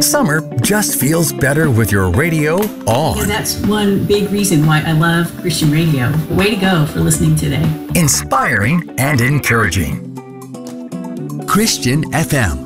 Summer just feels better with your radio on. Yeah, that's one big reason why I love Christian radio. Way to go for listening today. Inspiring and encouraging. Christian FM.